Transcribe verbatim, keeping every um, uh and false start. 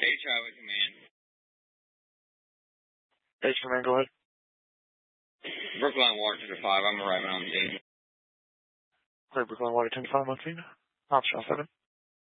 H Highway Command. H Command, go ahead. Brookline Water to the five. I'm arriving on the eight. Clear Brookline Water ten to five, Montana. Optional seven.